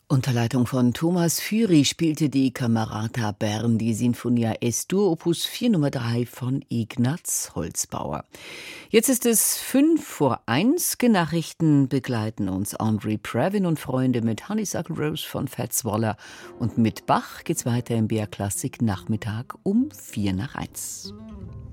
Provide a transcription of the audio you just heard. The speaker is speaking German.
Unter Leitung von Thomas Füri spielte die Camerata Bern die Sinfonia S-Dur Opus 4 Nummer 3 von Ignaz Holzbauer. Jetzt ist es 1:05. Nachrichten begleiten uns Andre Previn und Freunde mit Honeysuckle Rose von Fats Waller. Und mit Bach geht's weiter im BR Klassik Nachmittag um 1:04.